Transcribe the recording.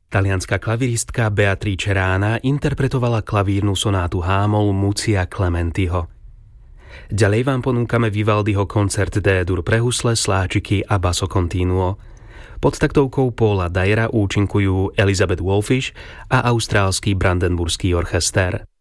Talianská klaviristka Beatrice Rana interpretovala klavírnu sonátu H-moll Muzia Clementiho. Ďalej vám ponúkame Vivaldiho koncert D-dur pre husle, sláčiky a basso continuo. Pod taktovkou Paula Dyera účinkujú Elizabeth Wolfish a austrálsky Brandenburský orchester.